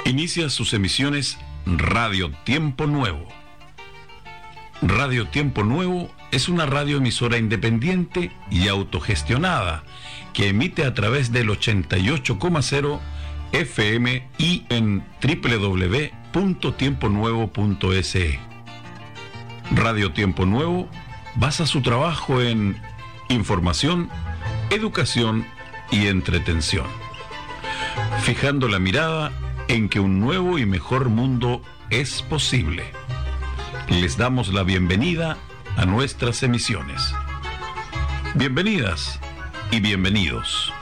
Inicia sus emisiones Radio Tiempo Nuevo. Radio Tiempo Nuevo es una radioemisora independiente y autogestionada que emite a través del 88,0 FM y en www.tiemponuevo.se. Radio Tiempo Nuevo basa su trabajo en información, educación y entretención, fijando la mirada en que un nuevo y mejor mundo es posible. Les damos la bienvenida a nuestras emisiones. Bienvenidas y bienvenidos.